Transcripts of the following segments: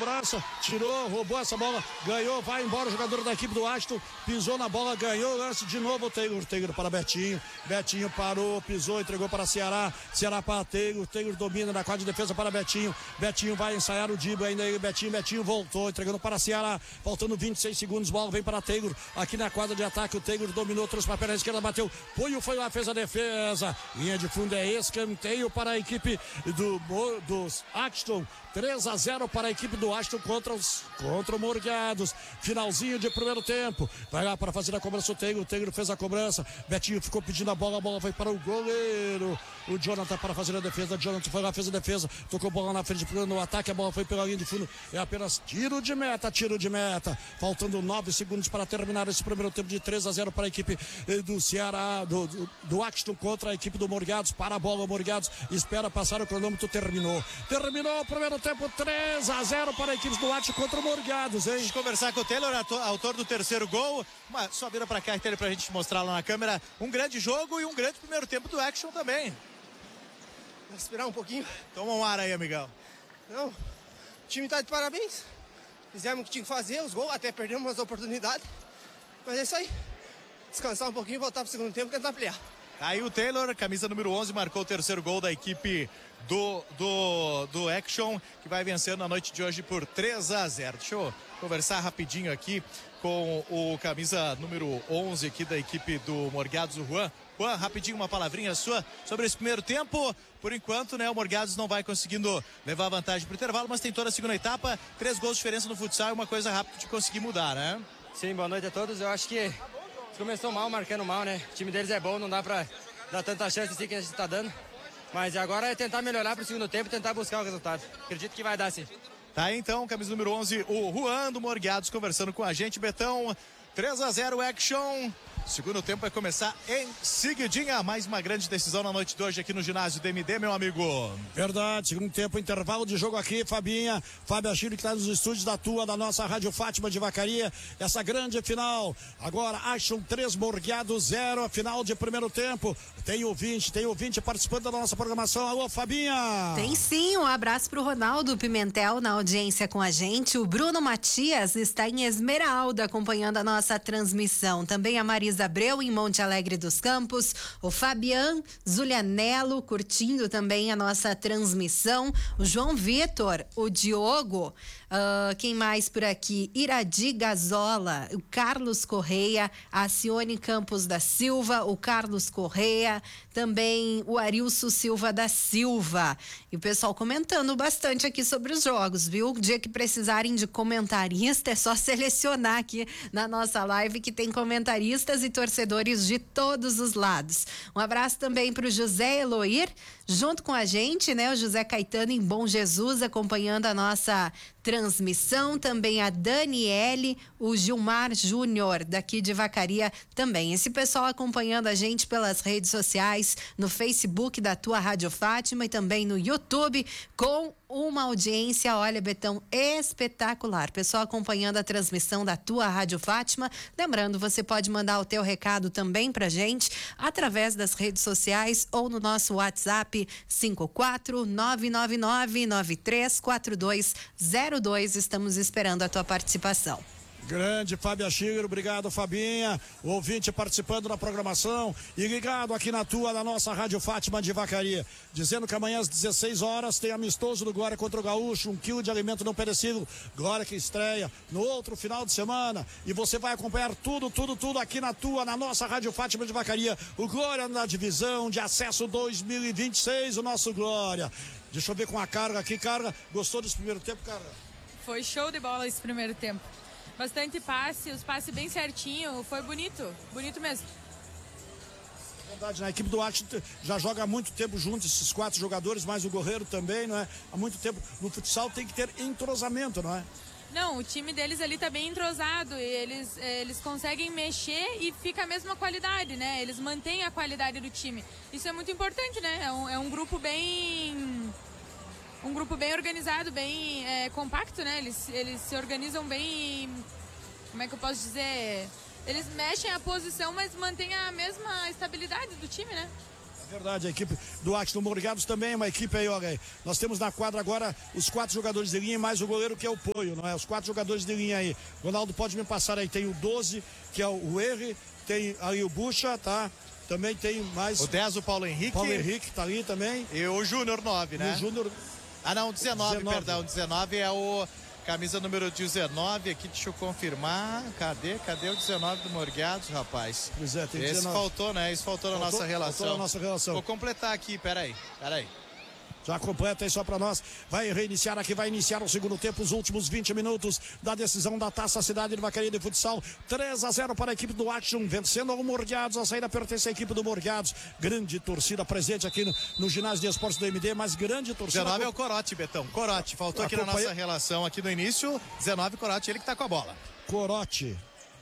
cobrança, tirou, roubou essa bola, ganhou, vai embora o jogador da equipe do Ashton, pisou na bola, ganhou o lance de novo o Taylor para Betinho, Betinho parou, pisou, entregou para Ceará para Taylor domina na quadra de defesa para Betinho vai ensaiar o drible ainda aí, Betinho voltou, entregando para Ceará, faltando 26 segundos, bola vem para Taylor, aqui na quadra de ataque, o Taylor dominou, trouxe para a perna esquerda, bateu, foi lá, fez a defesa, linha de fundo é escanteio para a equipe dos Ashton, 3-0 para a equipe do Ashton contra o Morgados, finalzinho de primeiro tempo, vai lá para fazer a cobrança o Taylor fez a cobrança, Betinho ficou pedindo a bola foi para o goleiro, o Jonathan para fazer a defesa, Jonathan foi lá, fez a defesa, tocou bola na frente no ataque, a bola foi pela linha de fundo, é apenas tiro de meta, faltando 9 segundos para terminar esse primeiro tempo de 3-0 para a equipe do Ceará, do Ashton contra a equipe do Morgados, para a bola o Morgados, espera passar o cronômetro, terminou o primeiro tempo, 3-0 para a equipe do Ashton contra o Morgados, hein? Deixa eu conversar com o Taylor, autor do terceiro gol, só vira pra cá, Taylor, pra gente mostrar lá na câmera, um grande jogo e um grande primeiro tempo do Action também. Vou respirar um pouquinho. Toma um ar aí, amigão. Não, o time tá de parabéns. Fizemos o que tinha que fazer, os gols, até perdemos umas oportunidades. Mas é isso aí. Descansar um pouquinho, voltar pro segundo tempo e tentar ampliar. Aí o Taylor, camisa número 11, marcou o terceiro gol da equipe do Action, que vai vencer na noite de hoje por 3-0. Deixa eu conversar rapidinho aqui com o camisa número 11 aqui da equipe do Morgados, o Juan. Juan, rapidinho uma palavrinha sua sobre esse primeiro tempo. Por enquanto, né, o Morgados não vai conseguindo levar vantagem pro intervalo, mas tem toda a segunda etapa, 3 gols de diferença no futsal, é uma coisa rápida de conseguir mudar, né? Sim, boa noite a todos. Eu acho que começou mal, marcando mal, né? O time deles é bom, não dá pra dar tanta chance assim que a gente tá dando. Mas agora é tentar melhorar pro segundo tempo e tentar buscar o resultado. Acredito que vai dar, sim. Tá aí, então, camisa número 11, o Juan do Morgados conversando com a gente, Betão. 3-0 Action. Segundo tempo vai começar em seguidinha. Mais uma grande decisão na noite de hoje aqui no ginásio DMD, meu amigo. Verdade, segundo tempo, intervalo de jogo aqui, Fabinha, Fábio Achille, que está nos estúdios da nossa Rádio Fátima de Vacaria. Essa grande final. Agora, Action 3, Morgados 0, a final de primeiro tempo. Tem ouvinte participando da nossa programação. Alô, Fabinha. Tem sim, um abraço pro Ronaldo Pimentel na audiência com a gente. O Bruno Matias está em Esmeralda acompanhando a nossa transmissão. Também a Marisa Abreu em Monte Alegre dos Campos, o Fabian Zulianello curtindo também a nossa transmissão, o João Vitor, o Diogo, quem mais por aqui? Iradi Gazola, o Carlos Correia, a Cione Campos da Silva, o Carlos Correia, também o Arilson Silva da Silva. E o pessoal comentando bastante aqui sobre os jogos, viu? O dia que precisarem de comentarista é só selecionar aqui na nossa live que tem comentaristas e torcedores de todos os lados. Um abraço também para o José Eloir, junto com a gente, né? O José Caetano em Bom Jesus acompanhando a nossa transmissão, também a Daniele, o Gilmar Júnior daqui de Vacaria também. Esse pessoal acompanhando a gente pelas redes sociais, no Facebook da Tua Rádio Fátima e também no YouTube com uma audiência, olha, Betão, espetacular. Pessoal acompanhando a transmissão da Tua Rádio Fátima. Lembrando, você pode mandar o teu recado também pra gente através das redes sociais ou no nosso WhatsApp 54999934202. Estamos esperando a tua participação. Grande Fábio Achille, obrigado Fabinha, o ouvinte participando da programação e ligado aqui na nossa Rádio Fátima de Vacaria, dizendo que amanhã às 16 horas tem amistoso do Glória contra o Gaúcho, 1 quilo de alimento não perecível, Glória que estreia no outro final de semana e você vai acompanhar tudo aqui na nossa Rádio Fátima de Vacaria, o Glória na divisão de acesso 2026, o nosso Glória. Deixa eu ver com a Carga aqui, Carga, gostou desse primeiro tempo, Carga? Foi show de bola esse primeiro tempo. Bastante passe, os passes bem certinho, foi bonito mesmo. Verdade, né? A equipe do Arte já joga há muito tempo juntos, esses 4 jogadores, mais o Gorreiro também, não é? Há muito tempo. No futsal tem que ter entrosamento, não é? Não, o time deles ali tá bem entrosado, e eles conseguem mexer e fica a mesma qualidade, né? Eles mantêm a qualidade do time. Isso é muito importante, né? É um grupo bem organizado, bem compacto, né? Eles se organizam bem, como é que eu posso dizer? Eles mexem a posição, mas mantêm a mesma estabilidade do time, né? Verdade, a equipe do Axton Morgados também é uma equipe aí, olha aí. Nós temos na quadra agora os 4 jogadores de linha e mais o goleiro que é o Poio, não é? Os 4 jogadores de linha aí. Ronaldo, pode me passar aí, tem o 12, que é o R, tem aí o Bucha, tá? Também tem mais... O 10, o Paulo Henrique. Paulo Henrique tá ali também. E o Júnior 9, né? E o Júnior... Ah, não, 19, perdão. 19 é o camisa número 19 aqui, deixa eu confirmar. Cadê o 19 do Morgados, rapaz? Pois é, tem 19. Esse faltou, né? Esse faltou na nossa relação. Faltou na nossa relação. Vou completar aqui, peraí. Já completa aí só pra nós. Vai reiniciar aqui, vai iniciar o segundo tempo, os últimos 20 minutos da decisão da Taça Cidade de Vacaria de Futsal. 3-0 para a equipe do Action, vencendo o Morgados. A saída pertence à equipe do Morgados. Grande torcida presente aqui no ginásio de esportes do MD, mas grande torcida. 19 é o Corote, Betão. Corote, faltou aqui na nossa relação aqui no início. 19, Corote, ele que tá com a bola. Corote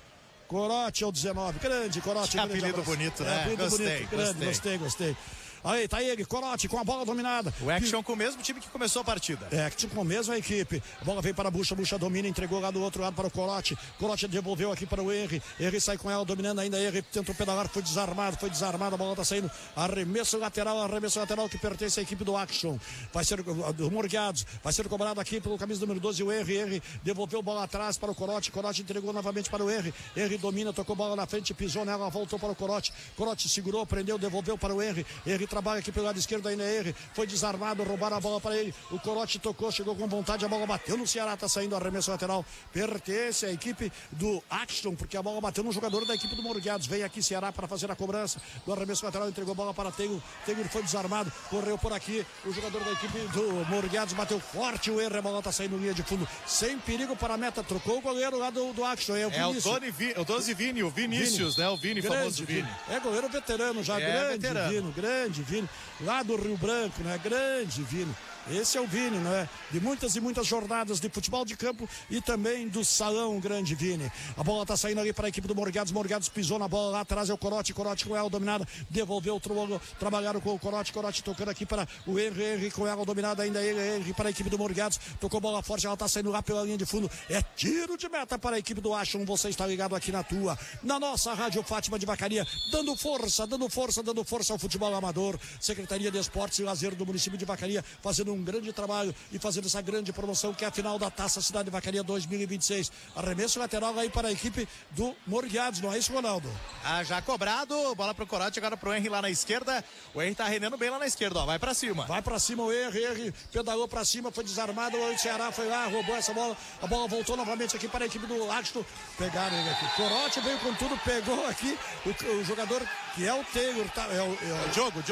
é o 19. Grande Corote. Que apelido bonito, né? Apelido bonito, grande, gostei. Aí, tá ele, Corote com a bola dominada. O Action com o mesmo time que começou a partida. Action com a mesma equipe. A bola veio para a Bucha domina, entregou lá do outro lado para o Corote. Corote devolveu aqui para o Henry. Henry sai com ela, dominando ainda. Henry tentou pedalar, foi desarmado. A bola tá saindo. Arremesso lateral que pertence à equipe do Action. Vai ser do Morgados. Vai ser cobrado aqui pelo camisa número 12, o Henry. Henry devolveu bola atrás para o Corote. Corote entregou novamente para o Henry. Henry domina, tocou bola na frente, pisou nela, voltou para o Corote. Corote segurou, prendeu, devolveu para o Henry. Henry trabalha aqui pelo lado esquerdo, ainda é Henry, foi desarmado, roubaram a bola para ele, o Corote tocou, chegou com vontade, a bola bateu no Ceará, tá saindo arremesso lateral, pertence à equipe do Action, porque a bola bateu no jogador da equipe do Morgados, vem aqui Ceará para fazer a cobrança do arremesso lateral, entregou a bola para Taylor foi desarmado, correu por aqui, o jogador da equipe do Morgados bateu forte, o erro, a bola tá saindo linha de fundo, sem perigo para a meta, trocou o goleiro lá do Action, o 12 Vini, o Vinícius, né? O Vini, famoso Vini. É goleiro veterano já, grande Vini, lá do Rio Branco, né? Grande Vini. Esse é o Vini, né? De muitas e muitas jornadas de futebol de campo e também do salão, grande Vini. A bola tá saindo ali para a equipe do Morgados. Morgados pisou na bola lá atrás, é o Corote com ela dominada, devolveu, trabalharam com o Corote tocando aqui para o Henry com ela dominada ainda, Henry para a equipe do Morgados, tocou bola forte, ela tá saindo lá pela linha de fundo, é tiro de meta para a equipe do Action. Você está ligado aqui na nossa Rádio Fátima de Vacaria, dando força ao futebol amador. Secretaria de Esportes e Lazer do município de Vacaria, fazendo um grande trabalho e fazendo essa grande promoção que é a final da Taça Cidade de Vacaria 2026. Arremesso lateral aí para a equipe do Morgados, não é isso, Ronaldo? Já cobrado, bola pro Corote, agora pro Henry lá na esquerda. O Henry tá rendendo bem lá na esquerda, ó, vai pra cima. Vai pra cima o Henry pedalou pra cima, foi desarmado, o Ceará foi lá, roubou essa bola, a bola voltou novamente aqui para a equipe do Axton, pegaram ele aqui. Corote veio com tudo, pegou aqui o jogador que é o Taylor, tá, Diogo.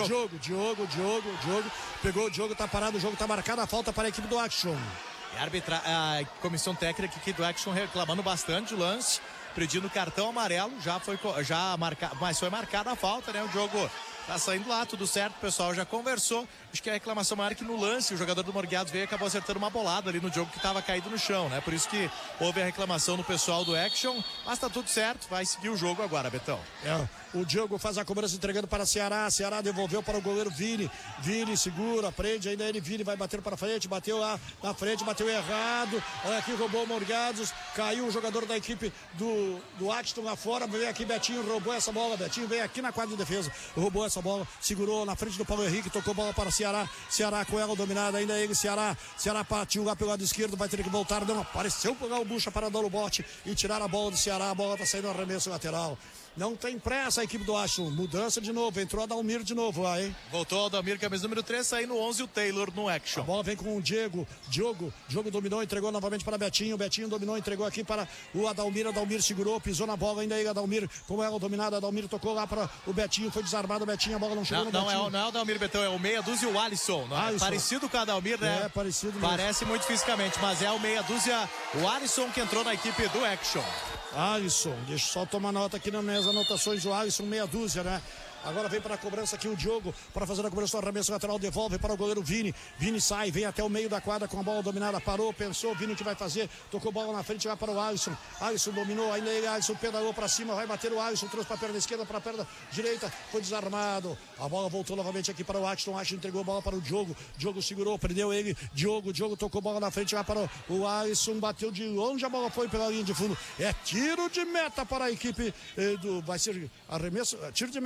Pegou o Diogo, tá parado, o jogo tá marcado, a falta para a equipe do Action. A comissão técnica aqui do Action reclamando bastante o lance, pedindo cartão amarelo, mas foi marcada a falta, né? O Diogo tá saindo lá, tudo certo, o pessoal já conversou. Acho que a reclamação maior é que no lance o jogador do Morgados veio e acabou acertando uma bolada ali no Diogo que estava caído no chão, né? Por isso que houve a reclamação do pessoal do Action, mas tá tudo certo, vai seguir o jogo agora, Betão. O Diogo faz a cobrança entregando para Ceará devolveu para o goleiro Vini segura, prende ainda ele, Vini vai bater para frente, bateu lá na frente, bateu errado, olha aqui, roubou o Morgados, caiu o jogador da equipe do Axton lá fora, veio aqui Betinho, roubou essa bola, Betinho veio aqui na quadra de defesa, roubou essa bola, segurou na frente do Paulo Henrique, tocou bola para Ceará com ela dominada, ainda ele, Ceará partiu lá pelo lado esquerdo, vai ter que voltar, não apareceu por lá o Bucha para dar o bote e tirar a bola do Ceará, a bola tá saindo no arremesso lateral. Não tem pressa a equipe do Action. Mudança de novo. Entrou a Adalmir de novo lá, hein? Voltou a Adalmir, camisa número 3, saindo 11 o Taylor no Action. A bola vem com o Diogo dominou, entregou novamente para Betinho. Betinho dominou, entregou aqui para o Adalmir. Adalmir segurou, pisou na bola ainda aí. Adalmir, com ela dominada, Adalmir tocou lá para o Betinho. Foi desarmado o Betinho, a bola não chegou no Betinho. Não é o Adalmir, Betão, é o meia dúzia e o Alisson. Parecido com o Adalmir, né? É, parecido mesmo. Parece muito fisicamente, mas é o meia dúzia, o Alisson, que entrou na equipe do Action. Alisson, deixa eu só tomar nota aqui nas minhas anotações, o Alisson meia dúzia, né? Agora vem para a cobrança aqui o Diogo, para fazer a cobrança do arremesso lateral, devolve para o goleiro Vini sai, vem até o meio da quadra com a bola dominada, parou, pensou, Vini que vai fazer, tocou bola na frente, vai para o Alisson dominou, ainda ele, Alisson pedalou para cima, vai bater o Alisson, trouxe para a perna esquerda, para a perna direita, foi desarmado, a bola voltou novamente aqui para o Axton entregou a bola para o Diogo segurou, prendeu ele, Diogo tocou bola na frente, vai para o Alisson, bateu de longe, a bola foi pela linha de fundo, é tiro de meta para a equipe vai ser arremesso, tiro de meta para a equipe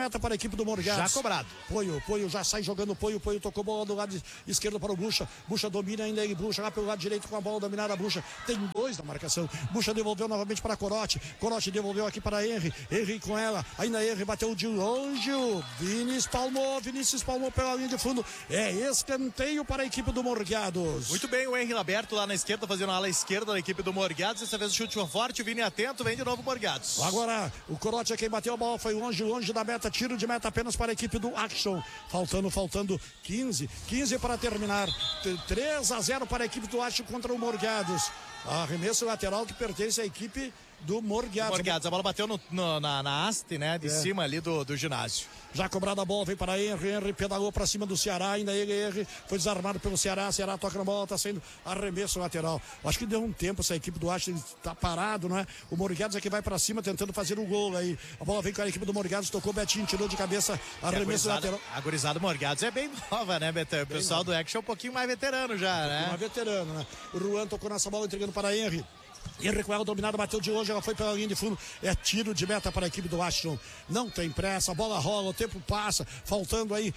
equipe do Morgados. Já cobrado. Poio já sai jogando, Poio tocou bola do lado esquerdo para o Bucha domina ainda ele, Bucha lá pelo lado direito com a bola dominada, Bucha tem 2 na marcação, Bucha devolveu novamente para Corote devolveu aqui para Henry com ela, ainda Henry bateu de longe, o Vinícius Palmou pela linha de fundo, é escanteio para a equipe do Morgados. Muito bem, o Henry aberto lá na esquerda, fazendo a ala esquerda da equipe do Morgados, dessa vez o chute foi forte, o Vini atento, vem de novo o Morgados. Agora o Corote é quem bateu a bola, foi longe da meta, tiro de meta apenas para a equipe do Action, faltando 15 para terminar, 3-0 para a equipe do Action contra o Morgados. Arremesso lateral que pertence à equipe do Morgados. A bola bateu na haste, né? De cima ali do ginásio. Já cobrada a bola, vem para Henry pedalou para cima do Ceará, ainda Henry foi desarmado pelo Ceará toca na bola, tá saindo arremesso lateral. Acho que deu um tempo, essa equipe do Acho tá parado, não é? O Morgados é que vai para cima tentando fazer o gol aí. A bola vem com a equipe do Morgados, tocou Betinho, tirou de cabeça, arremesso lateral. A gurizada do Morgados é bem nova, né, Betão? O pessoal do Action é um pouquinho mais veterano já, né? Mais veterano, né? O Ruan tocou nessa bola, entregando para Henry com ela dominada, bateu de longe, ela foi pela linha de fundo, é tiro de meta para a equipe do Ashton, não tem pressa, a bola rola, o tempo passa, faltando aí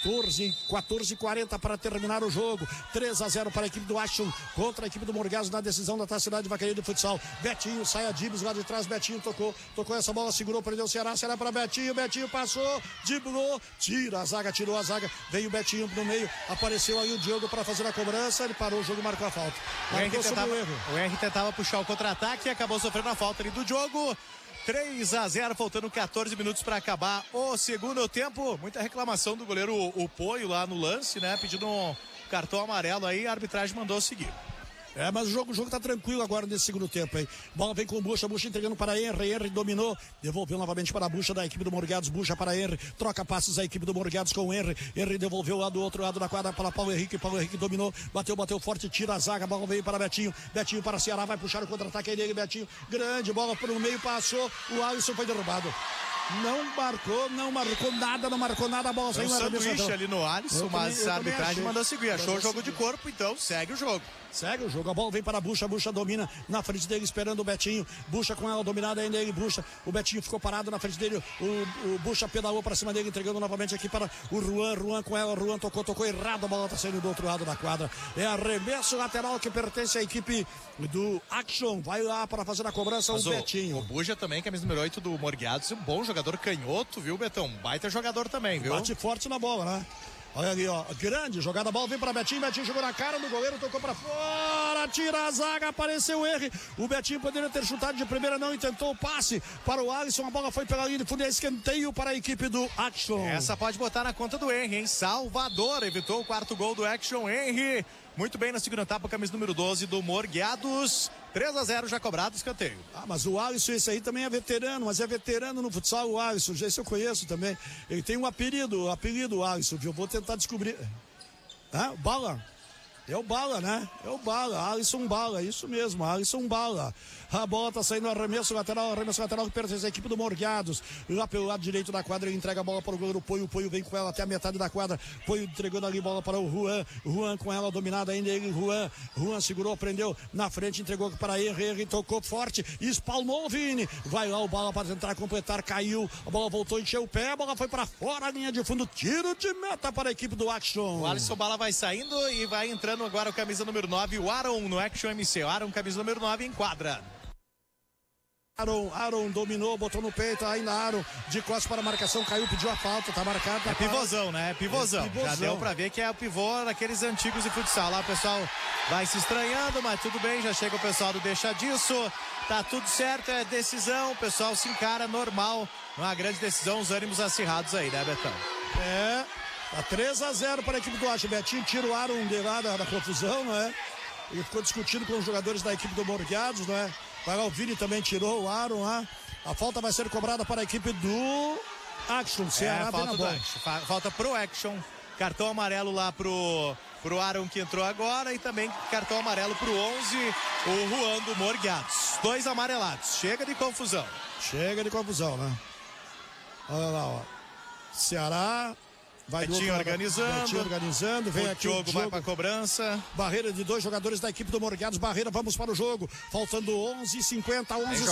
14:40 para terminar o jogo, 3-0 para a equipe do Ashton contra a equipe do Morgados na decisão da Taça Cidade de Vacaria de Futsal. Betinho, sai a Dibs lá de trás, Betinho tocou essa bola, segurou, prendeu o Ceará para Betinho passou, driblou, tirou a zaga, veio o Betinho no meio, apareceu aí o Diogo para fazer a cobrança, ele parou o jogo, marcou a falta. O Henry tentava puxar o contra-ataque e acabou sofrendo a falta ali do jogo. 3-0, faltando 14 minutos para acabar o segundo tempo. Muita reclamação do goleiro o Poio lá no lance, né? Pedindo um cartão amarelo aí, a arbitragem mandou seguir. Mas o jogo tá tranquilo agora nesse segundo tempo aí. Bola vem com o Bucha entregando para Henry dominou, devolveu novamente para a Bucha da equipe do Morgados, Bucha para Henry, troca passes a equipe do Morgados com o Henry devolveu lá do outro lado da quadra para Paulo Henrique dominou, bateu forte, tira a zaga, a bola veio para Betinho para Ceará, vai puxar o contra-ataque aí dele, Betinho, grande bola por um meio, passou, o Alisson foi derrubado. Não marcou nada, a bola saiu no sanduíche ali no Alisson, mas a arbitragem mandou seguir, achou o jogo de corpo, então segue o jogo. A bola vem para a Bucha domina na frente dele, esperando o Betinho, Bucha com ela dominada ainda ele, o Betinho ficou parado na frente dele, o Bucha pedalou para cima dele, entregando novamente aqui para o Ruan com ela, tocou errado, a bola tá saindo do outro lado da quadra, é arremesso lateral que pertence à equipe do Action, vai lá para fazer a cobrança, mas o Betinho. O Bucha também, camisa número 8 do Morgados, um bom jogador canhoto, viu, Betão? Baita jogador também, viu? Bate forte na bola, né? Olha ali, ó, grande jogada, a bola vem para Betinho jogou na cara do goleiro, tocou para fora, tira a zaga, apareceu o Henry, o Betinho poderia ter chutado de primeira, não, e tentou o passe para o Alisson, a bola foi pela linha de fundo, é escanteio para a equipe do Action. Essa pode botar na conta do Henry, hein? Salvador evitou o quarto gol do Action, Henry, muito bem na segunda etapa, camisa número 12 do Morgados. 3-0 já cobrado, escanteio. Mas o Alisson, esse aí também é veterano, mas é veterano no futsal, o Alisson, esse eu conheço também. Ele tem um apelido Alisson, eu vou tentar descobrir. Bala. É o Bala, né? É o Bala, Alisson Bala, isso mesmo, Alisson Bala. A bola tá saindo, arremesso lateral que pertence à equipe do Morgados. Lá pelo lado direito da quadra, ele entrega a bola para o goleiro Poio. O Poio vem com ela até a metade da quadra. Poio entregando ali bola para o Juan com ela dominada ainda. Ele, Juan segurou, prendeu na frente, entregou para Henry, tocou forte, espalmou o Vini. Vai lá o Bala para tentar completar, caiu. A bola voltou, encheu o pé, a bola foi para fora, a linha de fundo, tiro de meta para a equipe do Action. O Alisson Bala vai saindo e vai entrando agora o camisa número 9, o Aaron no Action MC. O Aaron, camisa número 9, em quadra. Aaron dominou, botou no peito, ainda Aaron de costas para a marcação, caiu, pediu a falta, tá marcado. É pivôzão, né? É pivôzão. Já deu pra ver que é o pivô daqueles antigos de futsal. Lá o pessoal vai se estranhando, mas tudo bem, já chega o pessoal do deixa disso. Tá tudo certo, é decisão, o pessoal se encara normal. Uma grande decisão, os ânimos acirrados aí, né, Betão? Tá 3-0 para a equipe do Acho. Betinho tira o Aaron de lá da confusão, não é? Ele ficou discutindo com os jogadores da equipe do Morgados, não é? O Vini também tirou o Aaron, a falta vai ser cobrada para a equipe do Action. Ceará falta pro Action, cartão amarelo lá pro Aaron que entrou agora e também cartão amarelo pro 11, o Juan do Morgados. 2 amarelados, chega de confusão, né? Olha lá, ó. Ceará Betinho organizando. Vem o aqui Diogo vai pra cobrança. Barreira de 2 jogadores da equipe do Morgados. Barreira, vamos para o jogo. Faltando 11:50,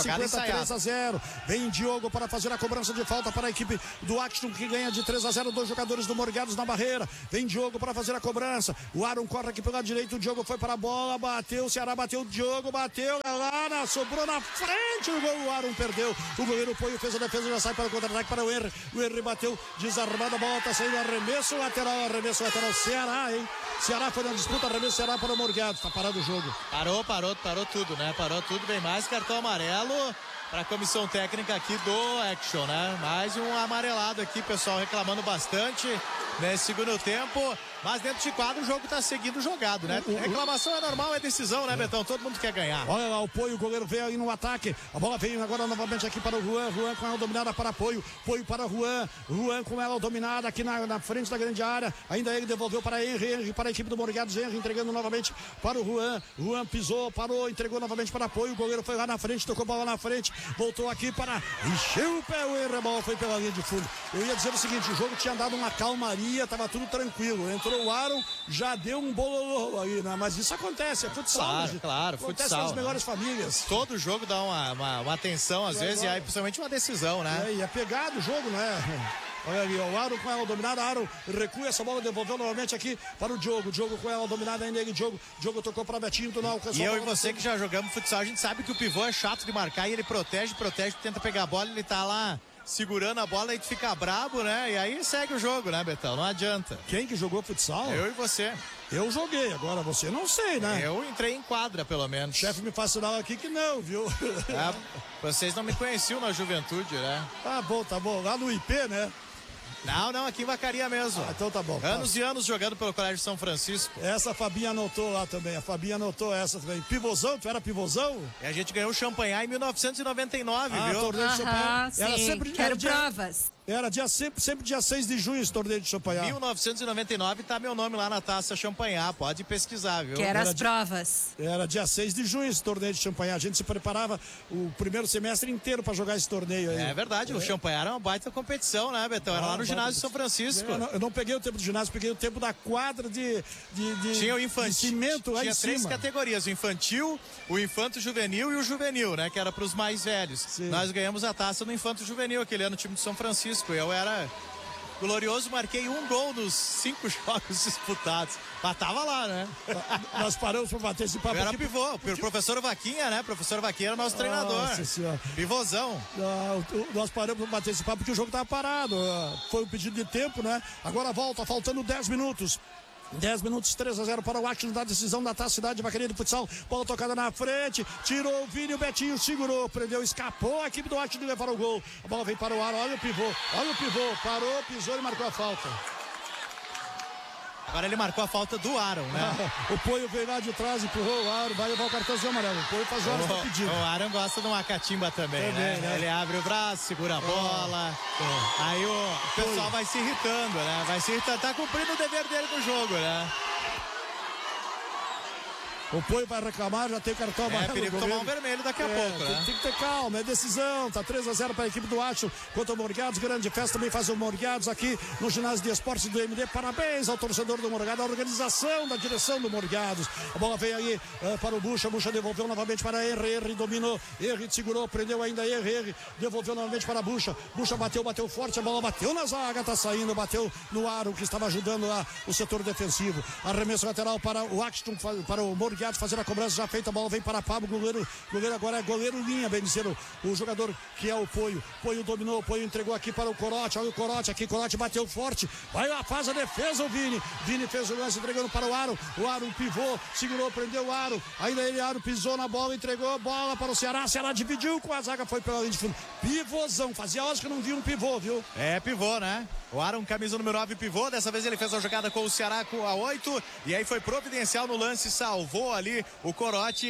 3-0. Vem Diogo para fazer a cobrança de falta para a equipe do Action, que ganha de 3-0. 2 jogadores do Morgados na barreira. Vem Diogo para fazer a cobrança. O Aaron corre aqui pelo lado direito. O Diogo foi para a bola, bateu. O Ceará bateu. O Diogo bateu. Lá, sobrou na frente. O gol. O Aaron perdeu. O goleiro Poio fez a defesa. Já sai para o contra-ataque para o Henry. O Henry bateu. Desarmada a bola. Está saindo arremesso lateral. Ceará, hein? Ceará foi na disputa. Arremesso Ceará para o Morgados. Está parado o jogo. Parou tudo, né? Parou tudo. Vem mais cartão amarelo para a comissão técnica aqui do Action, né? Mais um amarelado aqui, pessoal reclamando bastante nesse segundo tempo. Mas dentro de quadro o jogo tá seguindo jogado, né? Reclamação é normal, é decisão, né, Betão? Todo mundo quer ganhar. Olha lá, o Poio, o goleiro veio aí no ataque. A bola veio agora novamente aqui para o Juan. Juan com ela dominada para Poio. Poio para Juan. Juan com ela dominada aqui na frente da grande área. Ainda ele devolveu para Henry. Henry para a equipe do Morgados. Henry entregando novamente para o Juan. Juan pisou, parou, entregou novamente para Poio. O goleiro foi lá na frente, tocou a bola na frente. Voltou aqui para... Encheu o pé, o Henry. A bola foi pela linha de fundo. Eu ia dizer o seguinte, o jogo tinha dado uma calmaria, tava tudo tranquilo. Entrou o Aaron, já deu um bololô aí, né? Mas isso acontece, é futsal. Claro, acontece futsal, nas melhores famílias. Todo jogo dá uma tensão, às vezes, e aí principalmente uma decisão, né? E é pegado o jogo, né? Olha ali, o Aaron com ela dominada, Aaron recua essa bola, devolveu novamente aqui para o Diogo. Diogo com ela dominada ainda, ele, Diogo tocou para Betinho, tu não alcançou. E eu e você que já jogamos futsal, a gente sabe que o pivô é chato de marcar e ele protege, tenta pegar a bola, ele tá lá segurando a bola e fica brabo, né? E aí segue o jogo, né, Betão? Não adianta. Quem que jogou futsal? Eu e você. Eu joguei, agora você não sei, né? Eu entrei em quadra, pelo menos. O chefe me faz sinal aqui que não, viu? Vocês não me conheciam na juventude, né? Tá bom. Lá no IP, né? Não, aqui em Vacaria mesmo. Então tá bom. Anos e anos jogando pelo Colégio São Francisco. Essa a Fabinha anotou lá também. A Fabinha anotou essa também. Pivôzão? Tu era pivôzão? E a gente ganhou o Champanhar em 1999, viu? Torneio de Champanhar. Era sempre, quero provas. Era sempre dia 6 de junho esse torneio de Champanhar. 1999 tá meu nome lá na taça Champanhar, pode pesquisar, viu? Quero as provas. Era dia 6 de junho esse torneio de Champanhar. A gente se preparava o primeiro semestre inteiro para jogar esse torneio aí. É verdade, o Champanhar era uma baita competição, né, Betão? Era lá no ginásio de São Francisco. Eu não peguei o tempo do ginásio, peguei o tempo da quadra de tinha o infantil, de cimento lá em cima. Tinha 3 categorias, o infantil, o infanto juvenil e o juvenil, né, que era para os mais velhos. Sim. Nós ganhamos a taça no infanto juvenil aquele ano, no time de São Francisco. Eu era glorioso, marquei um gol nos 5 jogos disputados. Mas tava lá, né? Nós paramos pra bater esse papo. Eu era pivô, o professor Vaquinha, né? O professor Vaquinha era o nosso treinador. Nossa senhora. Pivôzão. Nós paramos pra bater esse papo porque o jogo tava parado. Foi um pedido de tempo, né? Agora volta, faltando 10 minutos. 10 minutos, 3-0 para o Action da decisão da Taça Cidade de Vacaria de Futsal. Bola tocada na frente, tirou o Vini, o Betinho segurou, prendeu, escapou a equipe do Action de levar o gol. A bola vem para o ar, olha o pivô, parou, pisou e marcou a falta. Agora ele marcou a falta do Aaron, né? O Poio veio lá de trás, empurrou o Aaron, vai levar o cartãozinho amarelo. O Poio faz horas pra pedir. O Aaron gosta de uma catimba também, né? Ele abre o braço, segura a bola. Aí o pessoal vai se irritando, né? Tá cumprindo o dever dele no jogo, né? O Poio vai reclamar, já tem cartão amarelo. É perigo tomar um vermelho daqui a pouco, né? Tem que ter calma, é decisão. Tá 3-0 para a equipe do Action contra o Morgados. Grande festa também faz o Morgados aqui no ginásio de esportes do MD. Parabéns ao torcedor do Morgados, à organização da direção do Morgados. A bola veio aí para o Bucha. Bucha devolveu novamente para Henry. Henry dominou. Henry segurou, prendeu ainda Henry. Devolveu novamente para Bucha. Bucha bateu forte. A bola bateu na zaga, tá saindo. Bateu no Aro, que estava ajudando lá o setor defensivo. Arremesso lateral para o Action, para o Morgados fazer a cobrança já feita, a bola vem para Pablo, goleiro agora é goleiro linha, bem dizer, o jogador que é o Poio dominou, o Poio entregou aqui para o Corote, olha o Corote aqui, Corote bateu forte, vai lá, faz a defesa o Vini fez o lance, entregando para o Aro pivô, segurou, prendeu o Aro, ainda ele, Aro pisou na bola, entregou a bola para o Ceará dividiu com a zaga, foi pela linha de fundo, pivôzão, fazia horas que eu não vi um pivô, viu? É pivô, né? O Aaron, camisa número 9, pivô. Dessa vez ele fez a jogada com o Ceará com a 8. E aí foi providencial no lance, salvou ali o Corote.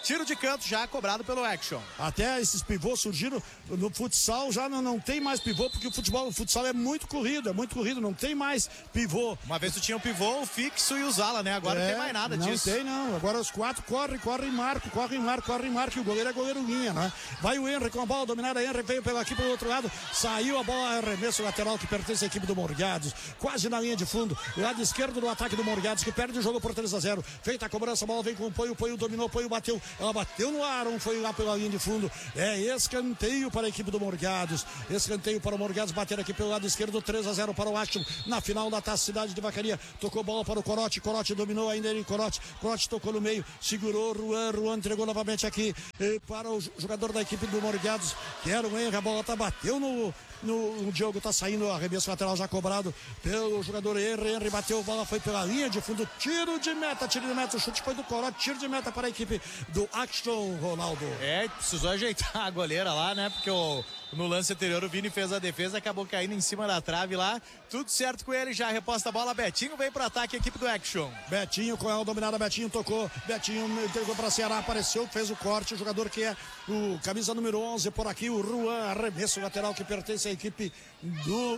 Tiro de canto já cobrado pelo Action. Até esses pivôs surgiram no futsal, já não tem mais pivô, porque o futsal é muito corrido, não tem mais pivô. Uma vez tu tinha o pivô, o fixo e o Zala, né? Agora não tem mais nada disso. Não tem, não. Agora os 4 corre e marca, e o goleiro é goleiro linha, né? Vai o Henry com a bola dominada, Henry veio aqui pelo outro lado, saiu a bola, arremesso lateral que pertence à equipe do Morgados, quase na linha de fundo, lado esquerdo do ataque do Morgados, que perde o jogo por 3-0. Feita a cobrança, a bola vem com o Poio dominou, Poio bateu, ela bateu no Aaron, foi lá pela linha de fundo. É escanteio para a equipe do Morgados. Escanteio para o Morgados bater aqui pelo lado esquerdo, 3-0 para o Action. Na final da Taça Cidade de Vacaria, tocou bola para o Corote dominou ainda ele, Corote tocou no meio, segurou, Ruan entregou novamente aqui para o jogador da equipe do Morgados, que era o Henry, a bola bateu no Diogo, tá saindo o arremesso lateral já cobrado pelo jogador Henry bateu, a bola foi pela linha de fundo, tiro de meta, o chute foi do Corote, tiro de meta para a equipe do Action, Ronaldo. Precisou ajeitar a goleira lá, né? Porque no lance anterior o Vini fez a defesa, acabou caindo em cima da trave lá. Tudo certo com ele, já reposta a bola. Betinho vem pro ataque, a equipe do Action. Betinho com ela dominada, Betinho tocou, Betinho entregou para Ceará, apareceu, fez o corte, o jogador que é o camisa número 11 por aqui, o Ruan, arremesso lateral que pertence à equipe do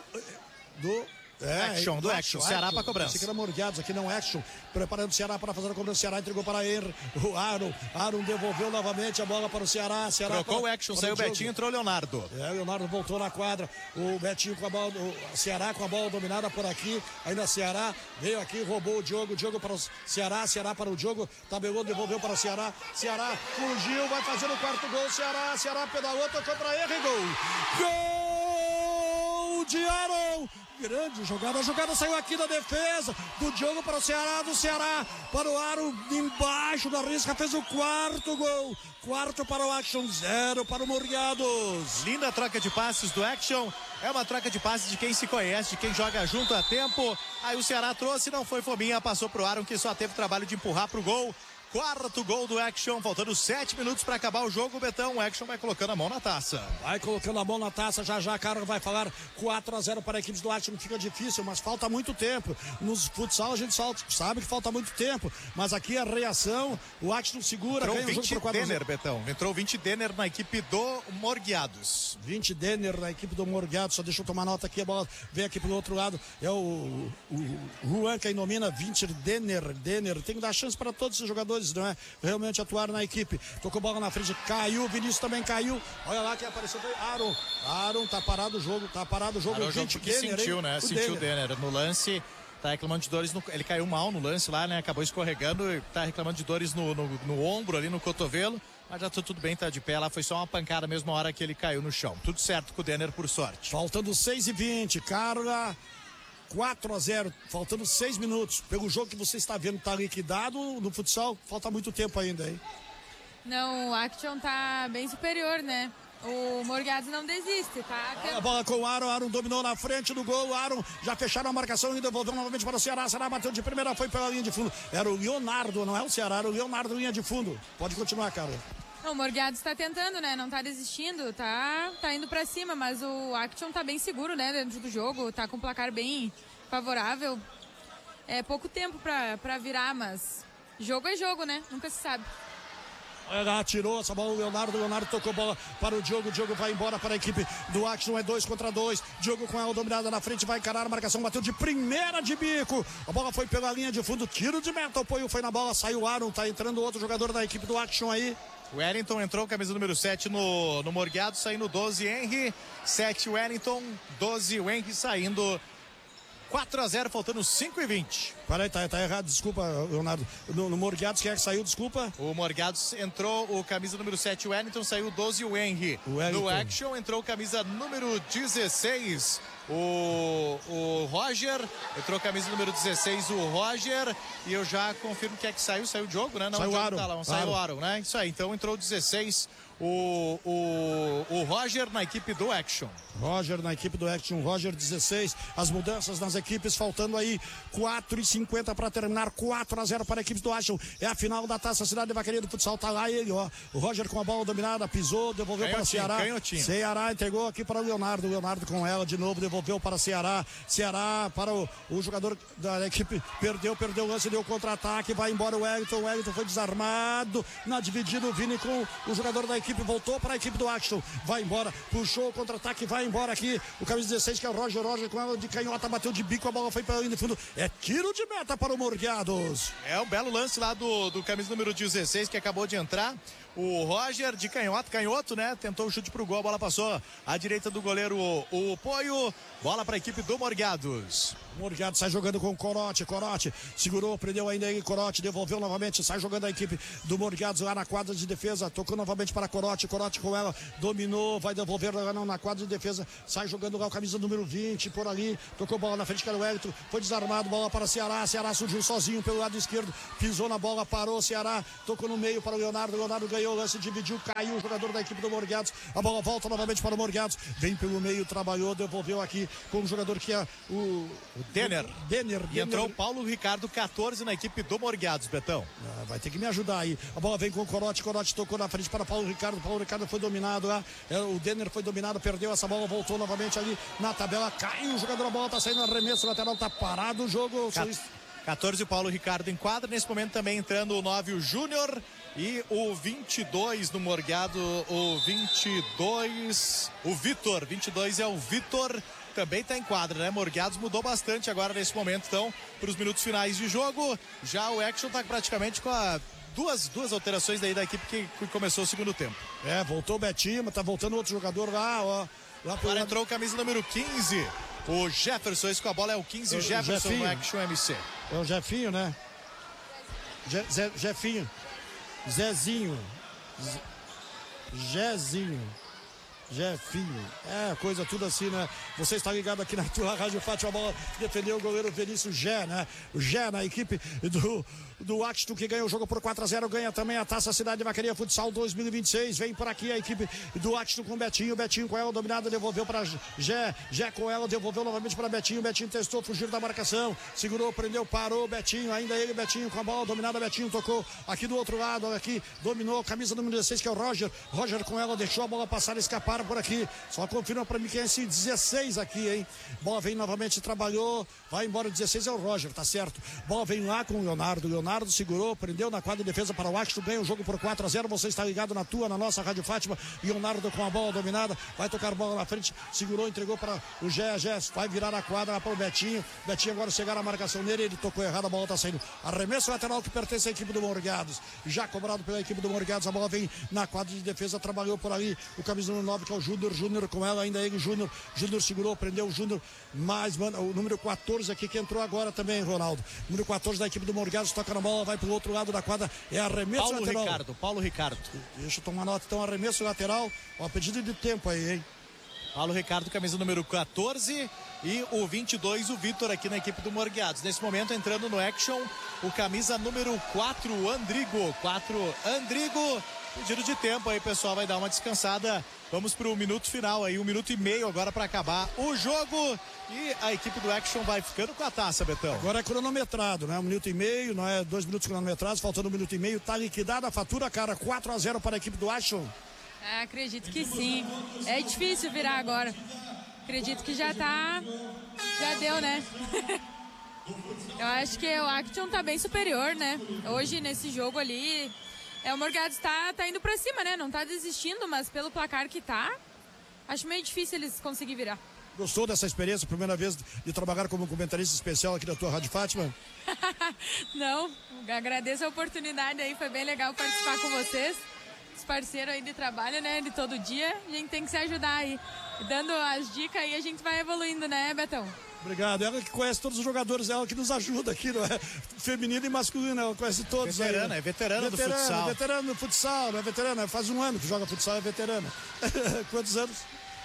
Action, Ceará para cobrança. Esse aqui era Morgados, aqui não Action, preparando o Ceará para fazer a cobrança. Ceará entregou para Henry, o Aaron devolveu novamente a bola para o Ceará. Trocou o Action, saiu o Betinho, entrou o Leonardo. Leonardo voltou na quadra, o Betinho com a bola, o Ceará com a bola dominada por aqui, ainda Ceará, veio aqui, roubou o Diogo para o Ceará para o Diogo, tabelou, devolveu para o Ceará fugiu, vai fazer o quarto gol, Ceará pedalou, tocou para Henry, gol de Aaron. Grande jogada, a jogada saiu aqui da defesa do Diogo para o Ceará, do Ceará para o Aro, embaixo da risca, fez o quarto gol, quarto para o Action, 0 para o Morgados. Linda troca de passes do Action, é uma troca de passes de quem se conhece, de quem joga junto há tempo. Aí o Ceará trouxe, não foi fominha, passou pro Aaron, que só teve trabalho de empurrar pro gol. Quarto gol do Action, faltando 7 minutos para acabar o jogo, Betão. O Action vai colocando a mão na taça. Vai colocando a mão na taça, já Carlos vai falar 4-0 para a equipe do Action, fica difícil, mas falta muito tempo. Nos futsal a gente sabe que falta muito tempo, mas aqui a reação, o Action segura, entrou ganha o jogo por 4-0. Denner, Betão. Entrou 20 Denner na equipe do Morgados. 20 Denner na equipe do Morgados, só deixa eu tomar nota aqui, a bola vem aqui pelo outro lado, é o Juan quem nomina, 20 Denner, tem que dar chance para todos esses jogadores, não é? Realmente atuar na equipe. Tocou bola na frente, caiu, Vinícius também caiu. Olha lá quem apareceu, foi Aaron, tá parado o jogo. Parou o jogo porque Denner, sentiu, né? Sentiu o Denner no lance. Tá reclamando de dores, ele caiu mal no lance lá, né? Acabou escorregando e tá reclamando de dores no ombro ali, no cotovelo. Mas já tudo bem, tá de pé lá, foi só uma pancada mesmo a hora que ele caiu no chão. Tudo certo com o Denner, por sorte. Faltando 6:20, Carla, 4-0, faltando 6 minutos. Pelo jogo que você está vendo, tá liquidado no futsal, falta muito tempo ainda, hein? Não, o Action tá bem superior, né? O Morgados não desiste, tá? A bola com o Aaron dominou na frente do gol, Aaron já fecharam a marcação e devolveu novamente para o Ceará bateu de primeira, foi pela linha de fundo. Era o Leonardo, não é o Ceará, era o Leonardo, linha de fundo. Pode continuar, Carla. O Morgados tá tentando, né? Não tá desistindo, tá indo pra cima, mas o Action tá bem seguro, né? Dentro do jogo, tá com um placar bem favorável. É pouco tempo pra virar, mas jogo é jogo, né? Nunca se sabe. Ela tirou essa bola, o Leonardo tocou bola para o Diogo vai embora para a equipe do Action, é 2 contra 2, Diogo com ela dominada na frente, vai encarar a marcação, bateu de primeira de bico, a bola foi pela linha de fundo, tiro de meta, o Poio foi na bola, saiu o Aaron, tá entrando outro jogador da equipe do Action aí. Wellington entrou, camisa número 7 no Morgados, saindo 12 Henry, 7 Wellington, 12 o Henry saindo. 4-0, faltando 5:20. Peraí, tá errado, desculpa, Leonardo. No Morgados, quem é que saiu, desculpa? O Morgados entrou o camisa número 7, o Wellington, saiu 12 o Henry. No Action entrou o camisa número 16, o Roger. Entrou camisa número 16, o Roger. E eu já confirmo que é que saiu o Diogo, né? Não, saiu o Aaron. Tá lá, saiu o Aaron, né? Isso aí, então entrou o 16, o Roger na equipe do Action. Roger na equipe do Action, Roger 16, as mudanças nas equipes, faltando aí 4:50 para terminar, 4-0 para a equipe do Action, é a final da Taça Cidade de Vacaria do futsal, tá lá ele, ó, o Roger com a bola dominada, pisou, devolveu para o Ceará, Ceará entregou aqui para o Leonardo com ela de novo, devolveu devolveu para Ceará para o jogador da equipe, perdeu o lance, deu contra-ataque, vai embora o Wellington foi desarmado, na dividida o Vini com o jogador da equipe, voltou para a equipe do Axton, vai embora, puxou o contra-ataque, vai embora aqui, o camisa 16 que é o Roger com ela de canhota, bateu de bico, a bola foi para a linha de fundo, é tiro de meta para o Morgados. É um belo lance lá do camisa número 16 que acabou de entrar. O Roger de canhoto, né? Tentou o chute pro gol, a bola passou à direita do goleiro o Poio. Bola para a equipe do Morgados. Morgados sai jogando com o Corote, segurou, prendeu ainda aí, Corote, devolveu novamente, sai jogando a equipe do Morgados lá na quadra de defesa, tocou novamente para Corote com ela, dominou, vai devolver na quadra de defesa, sai jogando lá o camisa número 20, por ali, tocou bola na frente, que era o Wellington, foi desarmado, bola para Ceará surgiu sozinho pelo lado esquerdo, pisou na bola, parou, Ceará, tocou no meio para o Leonardo ganhou o lance, dividiu, caiu o jogador da equipe do Morgados, a bola volta novamente para o Morgados, vem pelo meio, trabalhou, devolveu aqui com o jogador que é o Denner. E entrou o Paulo Ricardo, 14 na equipe do Morgados, Betão. Vai ter que me ajudar aí. A bola vem com o Corote tocou na frente para Paulo Ricardo foi dominado lá. O Denner foi dominado, perdeu essa bola, voltou novamente ali na tabela, caiu o jogador, a bola tá saindo, arremesso lateral, tá parado o jogo. 14 o Paulo Ricardo em quadra, nesse momento também entrando o 9 o Júnior e o 22 no Morgado, o 22, o Vitor, 22 é o Vitor. Também está em quadra, né? Morgados mudou bastante agora nesse momento, então, para os minutos finais de jogo. Já o Action está praticamente com duas alterações daí da equipe que começou o segundo tempo. Voltou o Betinho, tá voltando outro jogador lá, ó. Agora entrou o camisa número 15, o Jefferson, esse com a bola é o 15, Jefferson no Action MC. É o Jefinho, né? Jefinho. Zezinho. Jefinho, coisa tudo assim, né? Você está ligado aqui na tua Rádio Fátima, a bola defendeu o goleiro Vinícius Gé, né? O Gé na equipe do Axton, que ganhou o jogo por 4-0, ganha também a Taça Cidade de Vacaria Futsal 2026, vem por aqui a equipe do Axton com Betinho com ela dominada, devolveu para Gé com ela, devolveu novamente para Betinho testou, fugiu da marcação, segurou, prendeu, parou, Betinho, ainda ele, Betinho com a bola dominada, Betinho tocou aqui do outro lado, aqui, dominou, camisa número 16 que é o Roger com ela, deixou a bola passar, escapar por aqui, só confirma para mim quem é esse 16 aqui, hein? Bola vem novamente, trabalhou, vai embora, o 16 é o Roger, tá certo? Bola vem lá com o Leonardo segurou, prendeu na quadra de defesa para o Axton, ganha o jogo por 4-0, você está ligado na nossa Rádio Fátima, Leonardo com a bola dominada, vai tocar bola na frente, segurou, entregou para o Gé, vai virar a quadra para o Betinho agora chegar a marcação nele, ele tocou errado, a bola tá saindo, arremesso lateral que pertence à equipe do Morgados, já cobrado pela equipe do Morgados, a bola vem na quadra de defesa, trabalhou por ali, o camisa número 9 que é o Júnior com ela, ainda ele, Júnior segurou, prendeu o Júnior, mais, mano, o número 14 aqui que entrou agora também, Ronaldo, número 14 da equipe do Morgados, toca na bola, vai pro outro lado da quadra, é arremesso lateral. Paulo Ricardo. Deixa eu tomar nota, então, arremesso lateral, ó, pedido de tempo aí, hein? Paulo Ricardo, camisa número 14 e o 22, o Vitor aqui na equipe do Morgados. Nesse momento entrando no Action, o camisa número 4, Andrigo. Pedido de tempo aí, pessoal, vai dar uma descansada. Vamos pro minuto final aí, 1 minuto e meio agora para acabar o jogo. E a equipe do Action vai ficando com a taça, Betão. Agora é cronometrado, né? 1 minuto e meio, não é 2 minutos cronometrados, faltando 1 minuto e meio. Tá liquidada a fatura, cara. 4-0 para a equipe do Action. Acredito que sim. É difícil virar agora. Acredito que já deu, né? Eu acho que o Action tá bem superior, né? Hoje, nesse jogo ali, o Morgados tá indo pra cima, né? Não tá desistindo, mas pelo placar que tá, acho meio difícil eles conseguirem virar. Gostou dessa experiência, primeira vez de trabalhar como comentarista especial aqui da tua Rádio Fátima? Não, agradeço a oportunidade aí, foi bem legal participar com vocês. Os parceiros aí de trabalho, né, de todo dia, a gente tem que se ajudar aí. Dando as dicas aí, a gente vai evoluindo, né, Betão? Obrigado, ela que conhece todos os jogadores, ela que nos ajuda aqui, não é? Feminino e masculino, ela conhece todos. Veterana, aí, né? veterana do futsal. Veterana do futsal, não é veterana, faz 1 ano que joga futsal, é veterana. Quantos anos?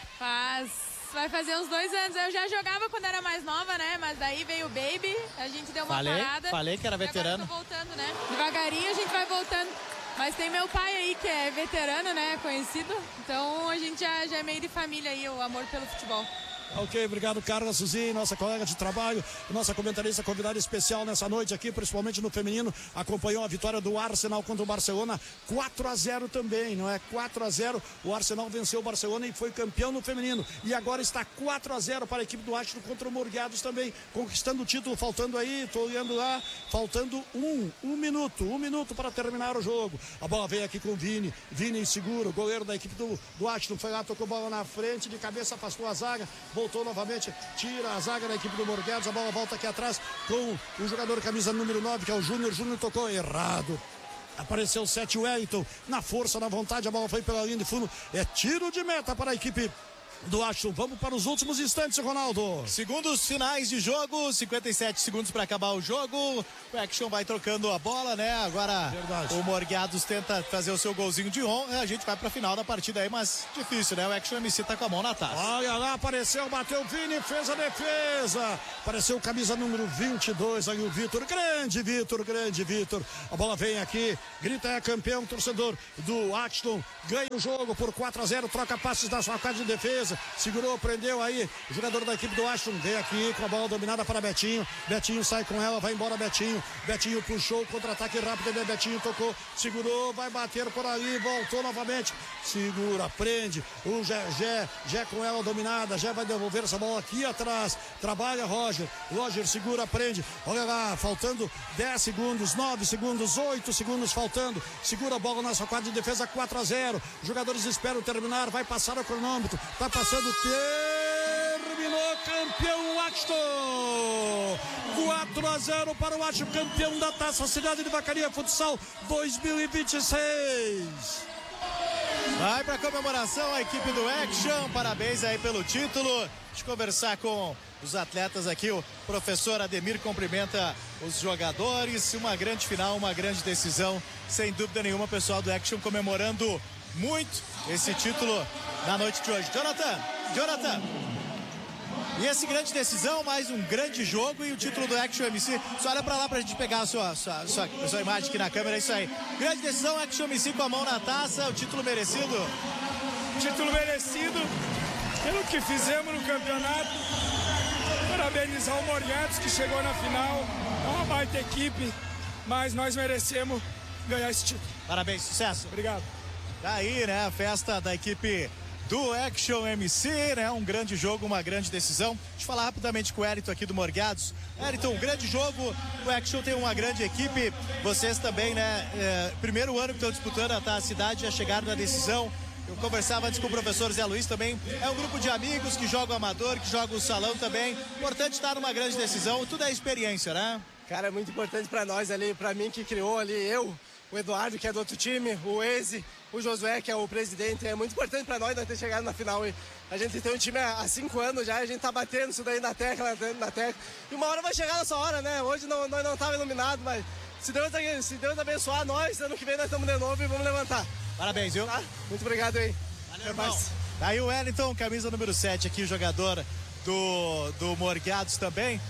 Vai fazer uns 2 anos. Eu já jogava quando era mais nova, né? Mas daí veio o Baby, a gente deu uma parada. Falei que era veterano. E agora eu tô voltando, né? Devagarinho a gente vai voltando. Mas tem meu pai aí, que é veterano, né? Conhecido. Então a gente já é meio de família aí, o amor pelo futebol. Ok, obrigado, Carla Suzy, nossa colega de trabalho, nossa comentarista convidada especial nessa noite aqui, principalmente no feminino, acompanhou a vitória do Arsenal contra o Barcelona, 4-0 também, não é? 4-0, o Arsenal venceu o Barcelona e foi campeão no feminino, e agora está 4-0 para a equipe do Ashton contra o Morgados também, conquistando o título, faltando aí, estou olhando lá, faltando um minuto para terminar o jogo. A bola veio aqui com o Vini seguro, o goleiro da equipe do Ashton foi lá, tocou a bola na frente, de cabeça afastou a zaga, voltou novamente, tira a zaga da equipe do Morgados, a bola volta aqui atrás com o jogador camisa número 9, que é o Júnior tocou errado. Apareceu o 7, o Wellington, na força, na vontade, a bola foi pela linha de fundo, é tiro de meta para a equipe do Ashton. Vamos para os últimos instantes, Ronaldo. Segundos finais de jogo, 57 segundos para acabar o jogo. O Action vai trocando a bola, né? Agora Verdade. O Morgados tenta fazer o seu golzinho de honra. A gente vai para a final da partida aí, mas difícil, né? O Action MC tá com a mão na taça. Olha lá, apareceu, bateu o Vini, fez a defesa. Apareceu o camisa número 22 aí, o Vitor. Grande Vitor. A bola vem aqui, grita, é campeão, torcedor do Ashton. Ganha o jogo por 4-0, troca passes da sua casa de defesa. Segurou, prendeu aí o jogador da equipe do Ashton, veio aqui com a bola dominada para Betinho sai com ela, vai embora Betinho puxou, contra-ataque rápido, Betinho tocou, segurou, vai bater por ali, voltou novamente, segura, prende o Gé com ela dominada, Gé vai devolver essa bola aqui atrás, trabalha Roger segura, prende, olha lá, faltando 10 segundos, 9 segundos, 8 segundos faltando, segura a bola na sua quadra de defesa, 4-0, jogadores esperam terminar, vai passar o cronômetro, tá passando, terminou, campeão Ashton, 4-0 para o Ashton, campeão da Taça Cidade de Vacaria Futsal 2026. Vai para comemoração a equipe do Action, parabéns aí pelo título. Deixa eu conversar com os atletas aqui, o professor Ademir cumprimenta os jogadores, uma grande final, uma grande decisão, sem dúvida nenhuma, o pessoal do Action comemorando muito esse título na noite de hoje. Jonathan, e essa grande decisão, mais um grande jogo e o título do Action MC. Só olha pra lá pra gente pegar a sua imagem aqui na câmera, é isso aí. Grande decisão, Action MC com a mão na taça, o título merecido. Título merecido pelo que fizemos no campeonato. Parabenizar o Morgados que chegou na final. É uma baita equipe, mas nós merecemos ganhar esse título. Parabéns, sucesso. Obrigado. Tá aí, né, a festa da equipe do Action MC, né, um grande jogo, uma grande decisão. Deixa eu falar rapidamente com o Eriton aqui do Morgados. Eriton, um grande jogo, o Action tem uma grande equipe, vocês também, né, primeiro ano que estão disputando a cidade, já chegaram na decisão. Eu conversava antes com o professor Zé Luiz também, é um grupo de amigos que jogam amador, que jogam o salão também, importante estar numa grande decisão, tudo é experiência, né? Cara, é muito importante pra nós ali, pra mim que criou ali, o Eduardo, que é do outro time, o Eze, o Josué, que é o presidente. É muito importante pra nós ter chegado na final. E a gente tem um time há 5 anos já, a gente tá batendo isso daí na tecla. E uma hora vai chegar nessa hora, né? Hoje nós não estávamos iluminados, mas se Deus abençoar nós, ano que vem nós estamos de novo e vamos levantar. Parabéns, viu? Tá? Muito obrigado aí. Valeu, irmão. Aí o Wellington, camisa número 7 aqui, jogador do Morgados também.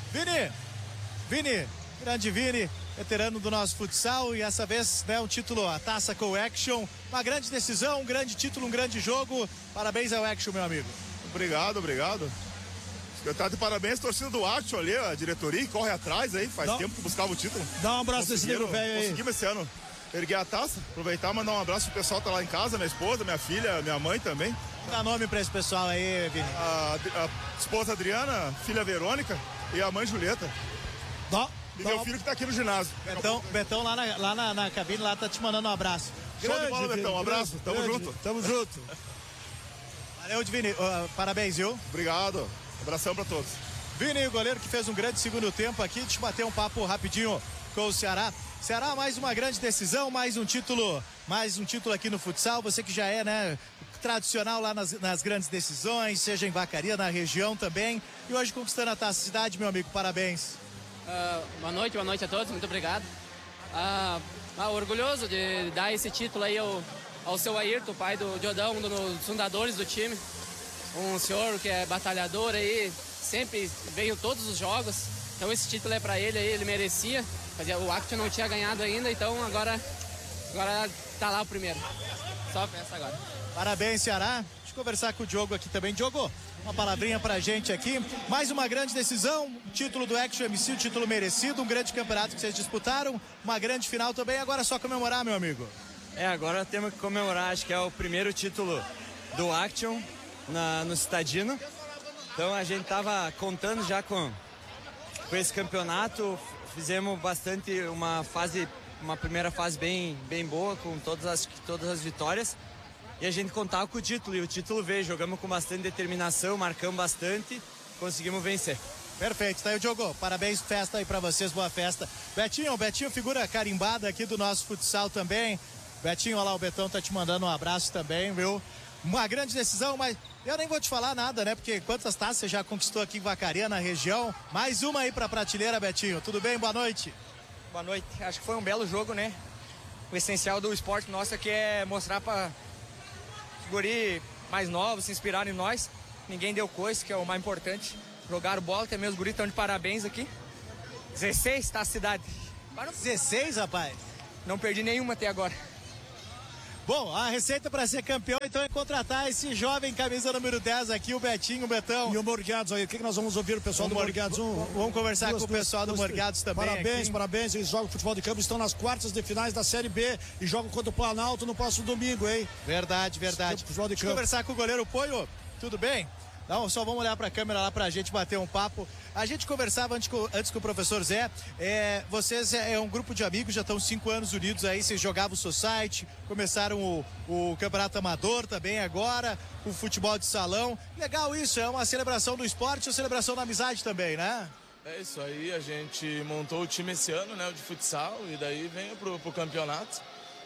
Vini, grande Vini, veterano do nosso futsal, e essa vez, né, um título, a taça com o Action, uma grande decisão, um grande título, um grande jogo. Parabéns ao Action, meu amigo. Obrigado. Eu tá de parabéns, torcida do Action ali, a diretoria, que corre atrás aí, faz tempo que buscava o título. Dá um abraço desse negro velho aí. Conseguimos esse ano erguer a taça, aproveitar e mandar um abraço pro pessoal que tá lá em casa, minha esposa, minha filha, minha mãe também. Dá nome pra esse pessoal aí, Vini. A esposa Adriana, filha Verônica e a mãe Julieta. E meu filho que tá aqui no ginásio. Betão lá na cabine, lá tá te mandando um abraço. Show de bola, Betão, um abraço, tamo junto. Tamo junto. Valeu, Vini, parabéns, viu? Obrigado, abração pra todos. Vini, o goleiro que fez um grande segundo tempo aqui, deixa eu bater um papo rapidinho com o Ceará. Ceará, mais uma grande decisão, mais um título aqui no futsal, você que já é, né, tradicional lá nas grandes decisões, seja em Vacaria, na região também, e hoje conquistando a Taça Cidade, meu amigo, parabéns. Boa noite a todos, muito obrigado. Orgulhoso de dar esse título aí ao seu Ayrton, pai do Jodão, um dos fundadores do time, um senhor que é batalhador aí, sempre veio todos os jogos, então esse título é para ele aí, ele merecia. O Action não tinha ganhado ainda, então agora tá lá o primeiro. Só festa agora. Parabéns, Ceará. Deixa eu conversar com o Diogo aqui também. Diogo, uma palavrinha pra gente aqui. Mais uma grande decisão, título do Action MC, título merecido, um grande campeonato que vocês disputaram, uma grande final também. Agora é só comemorar, meu amigo. Agora temos que comemorar, acho que é o primeiro título do Action no Citadino. Então a gente tava contando já com esse campeonato, fizemos bastante uma primeira fase bem boa, com todas as vitórias. E a gente contava com o título, e o título veio. Jogamos com bastante determinação, marcamos bastante, conseguimos vencer. Perfeito, tá aí o Diogo. Parabéns, festa aí pra vocês, boa festa. Betinho, figura carimbada aqui do nosso futsal também. Betinho, olha lá, o Betão tá te mandando um abraço também, viu? Uma grande decisão, mas eu nem vou te falar nada, né? Porque quantas taças você já conquistou aqui em Vacaria, na região? Mais uma aí pra prateleira, Betinho. Tudo bem? Boa noite. Boa noite. Acho que foi um belo jogo, né? O essencial do esporte nosso aqui é mostrar para guri mais novos se inspirarem em nós. Ninguém deu coice, que é o mais importante. Jogaram bola, até meus guris estão de parabéns aqui. 16 tá a cidade. 16, rapaz? Não perdi nenhuma até agora. Bom, a receita para ser campeão, então, é contratar esse jovem camisa número 10 aqui, o Betinho, o Betão. E o Morgados aí, o que nós vamos ouvir o pessoal do Morgados? Vamos conversar com o pessoal do Morgados também. Parabéns, eles jogam futebol de campo, estão nas quartas de finais da Série B e jogam contra o Planalto no próximo domingo, hein? Verdade. Futebol de Deixa eu campo. conversar com o goleiro Poio, tudo bem? Não, só vamos olhar para a câmera lá pra gente bater um papo. A gente conversava antes com o professor Zé. Vocês é um grupo de amigos, já estão 5 anos unidos aí. Vocês jogavam o Society, começaram o Campeonato Amador também agora, o futebol de salão. Legal isso, é uma celebração do esporte e uma celebração da amizade também, né? É isso aí, a gente montou o time esse ano, né, de futsal, e daí veio pro campeonato.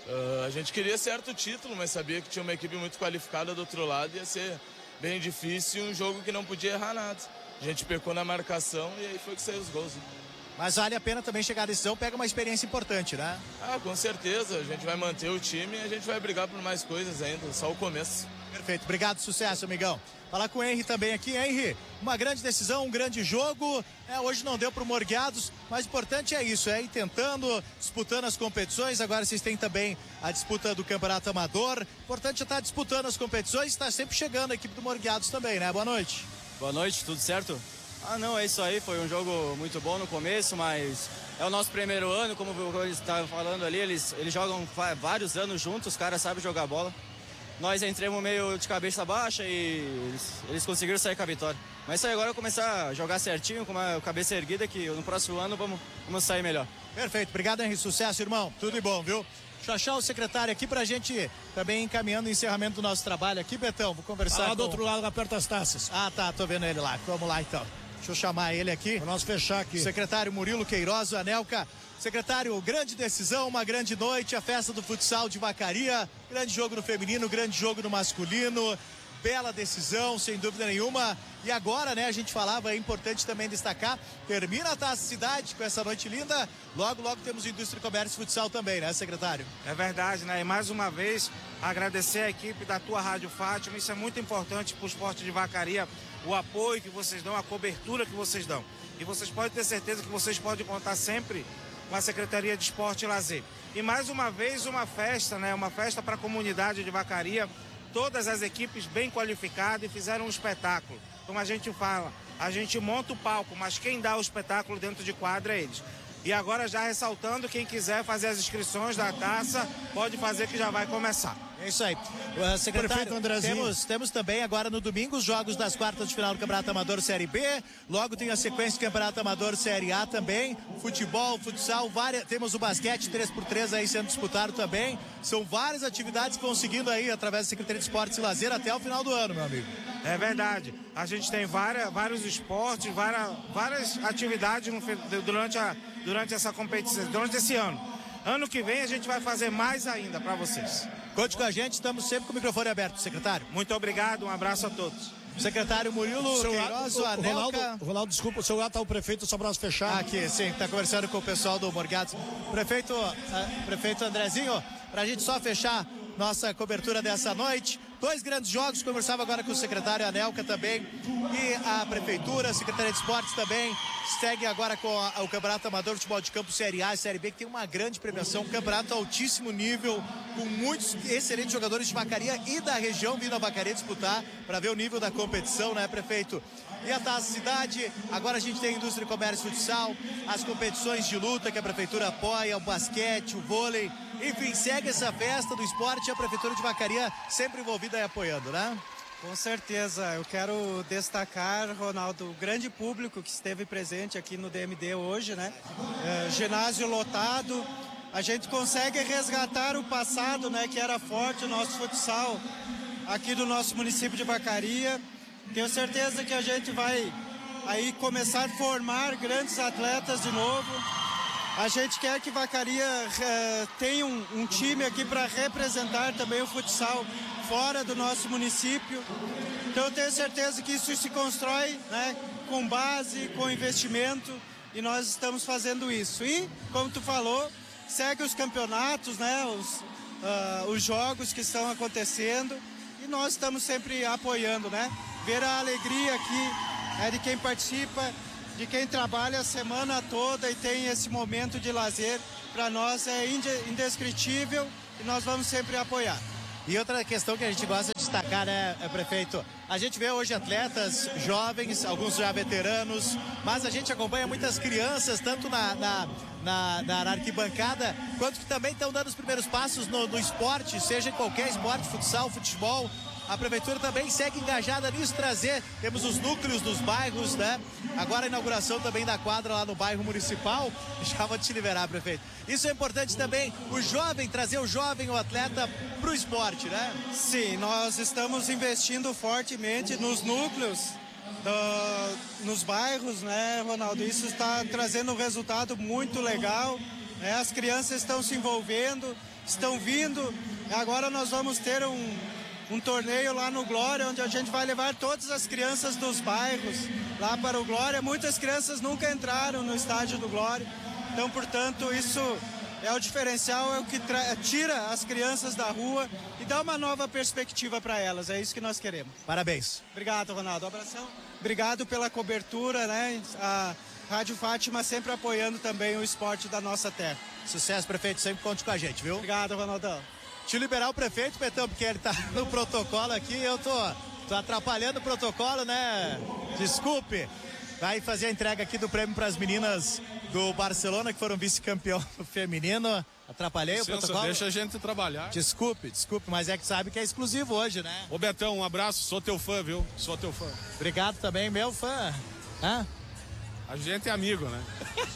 A gente queria certo título, mas sabia que tinha uma equipe muito qualificada do outro lado, ia ser bem difícil, um jogo que não podia errar nada. A gente pecou na marcação e aí foi que saiu os gols. Mas vale a pena também chegar à decisão, pega uma experiência importante, né? Com certeza, a gente vai manter o time e a gente vai brigar por mais coisas ainda, só o começo. Perfeito, obrigado, sucesso, amigão. Falar com o Henry também aqui. Henry, uma grande decisão, um grande jogo. Hoje não deu pro Morgados, mas o importante é isso, ir tentando, disputando as competições. Agora vocês têm também a disputa do Campeonato Amador. O importante é estar disputando as competições e estar sempre chegando a equipe do Morgados também, né? Boa noite. Boa noite, tudo certo? Não, é isso aí, foi um jogo muito bom no começo, mas é o nosso primeiro ano, como eles estavam falando ali, eles jogam vários anos juntos, os caras sabem jogar bola. Nós entramos meio de cabeça baixa e eles conseguiram sair com a vitória. Mas isso aí agora é começar a jogar certinho, com a cabeça erguida, que no próximo ano vamos sair melhor. Perfeito, obrigado, Henry, sucesso, irmão, tudo de bom, viu? Deixa o secretário aqui pra gente também encaminhando o encerramento do nosso trabalho aqui, Betão, vou conversar lá do outro lado, aperta as taças. Tá, tô vendo ele lá, vamos lá então. Deixa eu chamar ele aqui. Pra nós fechar aqui. Secretário Murilo Queiroz, Anelka. Secretário, grande decisão, uma grande noite, a festa do futsal de Vacaria. Grande jogo no feminino, grande jogo no masculino. Bela decisão, sem dúvida nenhuma. E agora, né, a gente falava, é importante também destacar, termina a Taça Cidade com essa noite linda. Logo temos Indústria, Comércio e Futsal também, né, secretário? É verdade, né? E mais uma vez, agradecer a equipe da tua Rádio Fátima. Isso é muito importante para o esporte de Vacaria. O apoio que vocês dão, a cobertura que vocês dão. E vocês podem ter certeza que vocês podem contar sempre com a Secretaria de Esporte e Lazer. E mais uma vez uma festa, né? Uma festa para a comunidade de Vacaria. Todas as equipes bem qualificadas e fizeram um espetáculo. Como a gente fala, a gente monta o palco, mas quem dá o espetáculo dentro de quadra é eles. E agora já ressaltando, quem quiser fazer as inscrições da taça, pode fazer que já vai começar. É isso aí. Secretário, temos também agora no domingo os jogos das quartas de final do Campeonato Amador Série B. Logo tem a sequência do Campeonato Amador Série A também. Futebol, futsal, temos o basquete 3x3 aí sendo disputado também. São várias atividades que vão seguindo aí através da Secretaria de Esportes e Lazer até o final do ano, meu amigo. É verdade. A gente tem vários esportes, várias atividades durante essa competição, durante esse ano. Ano que vem a gente vai fazer mais ainda para vocês. Conte com a gente, estamos sempre com o microfone aberto, secretário. Muito obrigado, um abraço a todos. Secretário Murilo Queiroz, o Anelka. Ronaldo, desculpa, o seu lado tá o prefeito, só para nós fechar. Aqui, sim, tá conversando com o pessoal do Morgados. Prefeito Andrezinho, pra gente só fechar nossa cobertura dessa noite. 2 grandes jogos, conversava agora com o secretário Anelka também, e a Prefeitura, a Secretaria de Esportes também, segue agora com o Campeonato Amador de Futebol de Campo Série A e Série B, que tem uma grande premiação, um campeonato altíssimo nível, com muitos excelentes jogadores de Vacaria e da região vindo a Vacaria disputar, para ver o nível da competição, né, prefeito? E a Taça Cidade, agora a gente tem a Indústria, Comércio e Futsal, as competições de luta que a Prefeitura apoia, o basquete, o vôlei, enfim, segue essa festa do esporte e a Prefeitura de Vacaria sempre envolvida e apoiando, né? Com certeza, eu quero destacar, Ronaldo, o grande público que esteve presente aqui no DMD hoje, né? Ginásio lotado, a gente consegue resgatar o passado, né? Que era forte o nosso futsal aqui do nosso município de Vacaria. Tenho certeza que a gente vai aí começar a formar grandes atletas de novo. A gente quer que Vacaria tenha um time aqui para representar também o futsal fora do nosso município. Então eu tenho certeza que isso se constrói, né, com base, com investimento, e nós estamos fazendo isso. E, como tu falou, segue os campeonatos, né, os jogos que estão acontecendo, e nós estamos sempre apoiando, né? Ver a alegria aqui de quem participa, de quem trabalha a semana toda e tem esse momento de lazer, para nós é indescritível e nós vamos sempre apoiar. E outra questão que a gente gosta de destacar, né, prefeito? A gente vê hoje atletas jovens, alguns já veteranos, mas a gente acompanha muitas crianças, tanto na arquibancada, quanto que também estão dando os primeiros passos no esporte, seja em qualquer esporte, futsal, futebol. A Prefeitura também segue engajada nisso, temos os núcleos dos bairros, né? Agora a inauguração também da quadra lá no bairro municipal. Já vou te liberar, prefeito. Isso é importante também, o jovem, trazer o jovem, o atleta para o esporte, né? Sim, nós estamos investindo fortemente nos núcleos, nos bairros, né, Ronaldo? Isso está trazendo um resultado muito legal, né? As crianças estão se envolvendo, estão vindo. Agora nós vamos ter um torneio lá no Glória, onde a gente vai levar todas as crianças dos bairros lá para o Glória. Muitas crianças nunca entraram no estádio do Glória, então, portanto, isso é o diferencial, é o que tira as crianças da rua e dá uma nova perspectiva para elas. É isso que nós queremos. Parabéns. Obrigado, Ronaldo. Um abração. Obrigado pela cobertura, né? A Rádio Fátima sempre apoiando também o esporte da nossa terra. Sucesso, prefeito. Sempre conte com a gente, viu? Obrigado, Ronaldão. Te liberar o prefeito, Betão, porque ele tá no protocolo aqui, eu tô atrapalhando o protocolo, né? Desculpe. Vai fazer a entrega aqui do prêmio para as meninas do Barcelona, que foram vice-campeão feminino. Atrapalhei o protocolo? Deixa a gente trabalhar. Desculpe, mas é que sabe que é exclusivo hoje, né? Ô Betão, um abraço, sou teu fã, viu? Sou teu fã. Obrigado também, meu fã. Hã? A gente é amigo, né?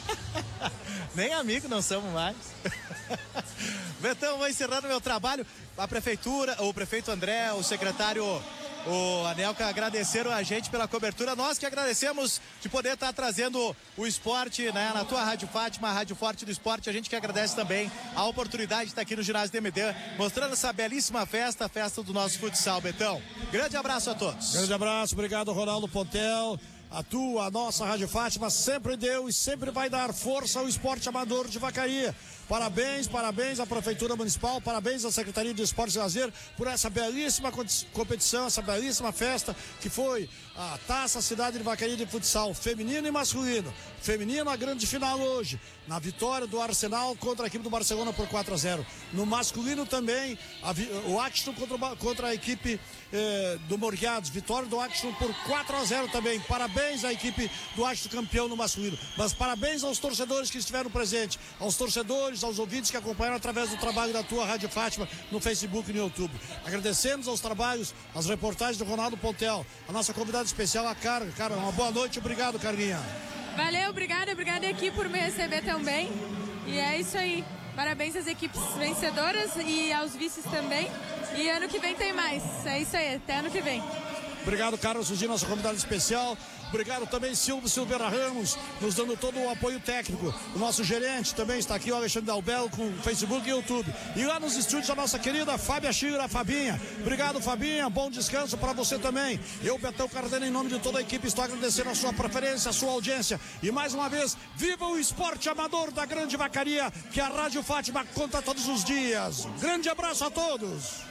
Nem amigo não somos mais. Betão, vou encerrando meu trabalho. A prefeitura, o prefeito André, o secretário, o Anelka, agradeceram a gente pela cobertura. Nós que agradecemos de poder estar trazendo o esporte, né, na tua Rádio Fátima, a Rádio Forte do Esporte. A gente que agradece também a oportunidade de estar aqui no ginásio DMD, mostrando essa belíssima festa, a festa do nosso futsal, Betão. Grande abraço a todos. Grande abraço, obrigado, Ronaldo Pontel. A nossa Rádio Fátima sempre deu e sempre vai dar força ao esporte amador de Vacaria. Parabéns à Prefeitura Municipal, parabéns à Secretaria de Esportes e Lazer por essa belíssima competição, essa belíssima festa que foi a Taça Cidade de Vacaria de Futsal, feminino e masculino. Feminino, a grande final hoje, na vitória do Arsenal contra a equipe do Barcelona por 4-0. No masculino também, o Axton contra a equipe do Morgados, vitória do Axton por 4-0 também. Parabéns à equipe do Axton campeão no masculino. Mas parabéns aos torcedores que estiveram presentes, aos torcedores, aos ouvintes que acompanharam através do trabalho da tua Rádio Fátima no Facebook e no YouTube. Agradecemos aos trabalhos, às reportagens do Ronaldo Pontel, a nossa convidada especial, a Carla. Cara, uma boa noite, obrigado, Carlinha. Valeu, obrigada aqui por me receber também. E é isso aí. Parabéns às equipes vencedoras e aos vices também. E ano que vem tem mais. É isso aí, até ano que vem. Obrigado, Carlos Suzy, nosso convidado especial. Obrigado também, Silvio Silveira Ramos, nos dando todo o apoio técnico. O nosso gerente também está aqui, o Alexandre Dalbel, com Facebook e YouTube. E lá nos estúdios, a nossa querida Fábia Chira, Fabinha. Obrigado, Fabinha. Bom descanso para você também. Eu, Betão Cardenas, em nome de toda a equipe, estou agradecendo a sua preferência, a sua audiência. E mais uma vez, viva o esporte amador da Grande Vacaria, que a Rádio Fátima conta todos os dias. Grande abraço a todos.